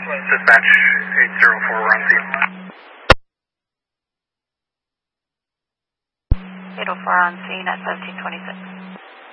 Dispatch 804, we're on scene. 804 on scene at 1726.